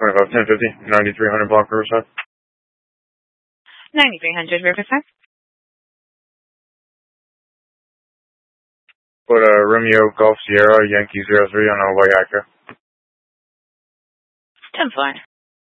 251050, 9300 block Riverside. 9300 Riverside. Put Romeo Golf Sierra Yankee 03 on a white Acura. 10-4.